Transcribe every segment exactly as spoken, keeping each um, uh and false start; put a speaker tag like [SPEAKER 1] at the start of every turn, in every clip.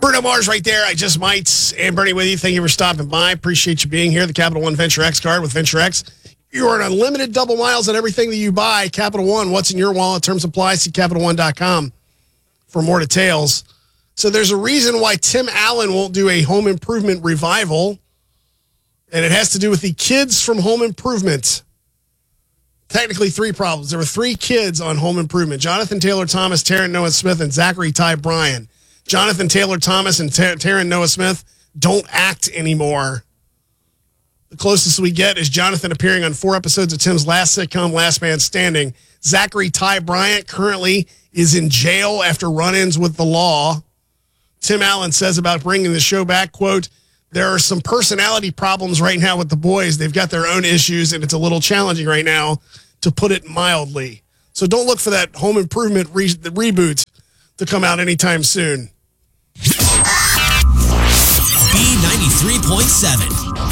[SPEAKER 1] Bruno Mars right there. I just might. And Bernie with you. Thank you for stopping by. Appreciate you being here. The Capital One Venture X card with Venture X. You earn unlimited double miles on everything that you buy. Capital One, what's in your wallet? Terms apply. See Capital One dot com for more details. So there's a reason why Tim Allen won't do a home improvement revival. And it has to do with the kids from Home Improvement. Technically three problems. There were three kids on Home Improvement. Jonathan Taylor Thomas, Taryn Noah Smith, and Zachary Ty Bryan. Jonathan Taylor Thomas and Tar- Taryn Noah Smith don't act anymore. The closest we get is Jonathan appearing on four episodes of Tim's last sitcom, Last Man Standing. Zachary Ty Bryant currently is in jail after run-ins with the law. Tim Allen says about bringing the show back, quote, there are some personality problems right now with the boys. They've got their own issues, and it's a little challenging right now, to put it mildly. So don't look for that Home Improvement re- the reboot to come out anytime soon.
[SPEAKER 2] B ninety-three point seven.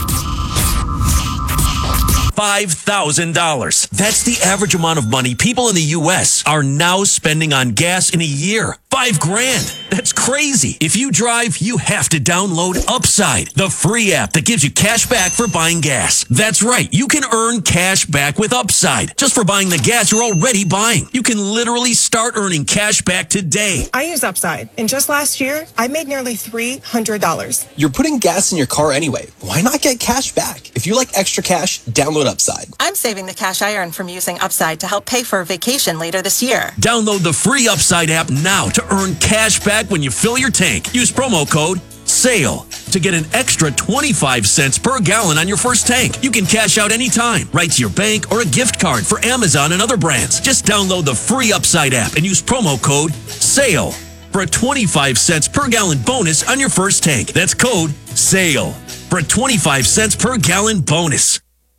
[SPEAKER 2] five thousand dollars. That's the average amount of money people in the U S are now spending on gas in a year. Five grand. That's crazy. If you drive, you have to download Upside, the free app that gives you cash back for buying gas. That's right. You can earn cash back with Upside just for buying the gas you're already buying. You can literally start earning cash back today.
[SPEAKER 3] I use Upside, and just last year, I made nearly three hundred dollars.
[SPEAKER 4] You're putting gas in your car anyway. Why not get cash back? If you like extra cash, download Upside.
[SPEAKER 5] I'm saving the cash I earn from using Upside to help pay for a vacation later this year.
[SPEAKER 2] Download the free Upside app now to earn cash back when you fill your tank. Use promo code SALE to get an extra twenty-five cents per gallon on your first tank. You can cash out anytime, right to your bank or a gift card for Amazon and other brands. Just download the free Upside app and use promo code SALE for a twenty-five cents per gallon bonus on your first tank. That's code SALE for a twenty-five cents per gallon bonus.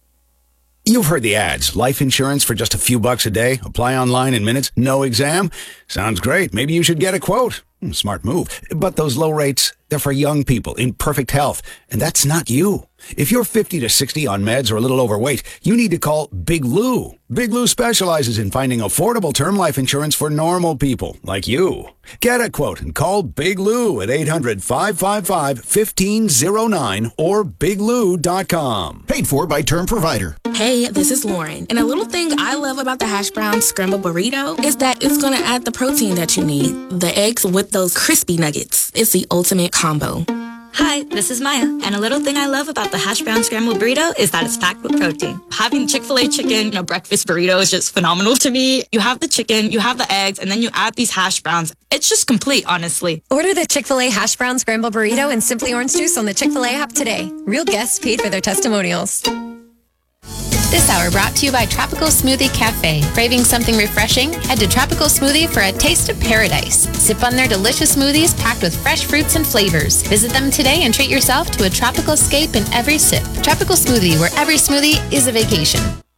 [SPEAKER 6] You've heard the ads. Life insurance for just a few bucks a day. Apply online in minutes. No exam. Sounds great. Maybe you should get a quote. Smart move. But those low rates, they're for young people in perfect health. And that's not you. If you're fifty to sixty on meds or a little overweight, you need to call Big Lou. Big Lou specializes in finding affordable term life insurance for normal people like you. Get a quote and call Big Lou at eight hundred, five five five, one five zero nine or big lou dot com.
[SPEAKER 7] Paid for by Term Provider.
[SPEAKER 8] Hey, this is Lauren. And a little thing I love about the hash brown scramble burrito is that it's going to add the protein that you need. The eggs with those crispy nuggets. It's the ultimate combo.
[SPEAKER 9] Hi, this is Maya, and a little thing I love about the hash brown scrambled burrito is that it's packed with protein. Having Chick-fil-A chicken in a breakfast burrito is just phenomenal to me. You have the chicken, you have the eggs, and then you add these hash browns. It's just complete, honestly.
[SPEAKER 10] Order the Chick-fil-A hash brown scrambled burrito and Simply Orange Juice on the Chick-fil-A app today. Real guests paid for their testimonials.
[SPEAKER 11] This hour brought to you by Tropical Smoothie Cafe. Craving something refreshing? Head to Tropical Smoothie for a taste of paradise. Sip on their delicious smoothies packed with fresh fruits and flavors. Visit them today and treat yourself to a tropical escape in every sip. Tropical Smoothie, where every smoothie is a vacation.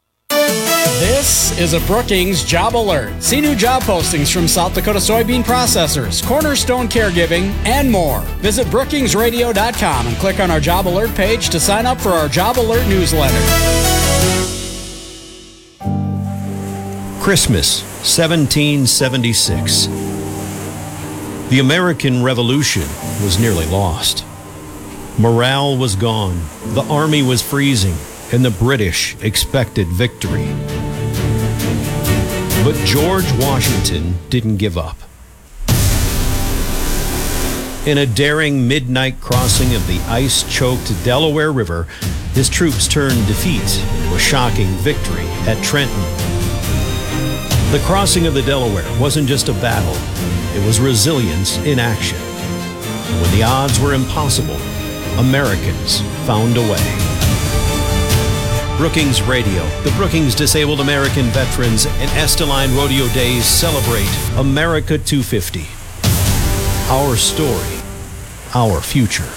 [SPEAKER 12] This is a Brookings Job Alert. See new job postings from South Dakota soybean processors, Cornerstone Caregiving, and more. Visit brookings radio dot com and click on our Job Alert page to sign up for our Job Alert newsletter.
[SPEAKER 13] Christmas, seventeen seventy-six. The American Revolution was nearly lost. Morale was gone, the army was freezing, and the British expected victory. But George Washington didn't give up. In a daring midnight crossing of the ice-choked Delaware River, his troops turned defeat into a shocking victory at Trenton. The crossing of the Delaware wasn't just a battle, it was resilience in action. And when the odds were impossible, Americans found a way. Brookings Radio, the Brookings Disabled American Veterans and Esteline Rodeo Days celebrate America two fifty. Our story, our future.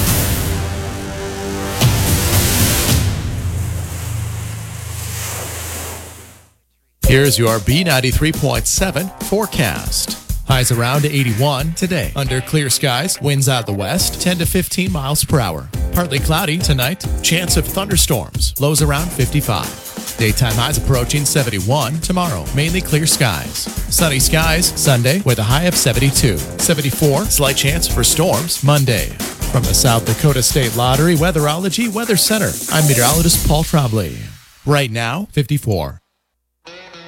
[SPEAKER 14] Here's your B ninety-three point seven forecast. Highs around eighty-one today. Under clear skies, winds out the west, ten to fifteen miles per hour. Partly cloudy tonight, chance of thunderstorms. Lows around fifty-five. Daytime highs approaching seventy-one. Tomorrow, mainly clear skies. Sunny skies Sunday with a high of seventy-two. seventy-four, slight chance for storms Monday. From the South Dakota State Lottery Weatherology Weather Center, I'm meteorologist Paul Trombley. Right now, fifty-four.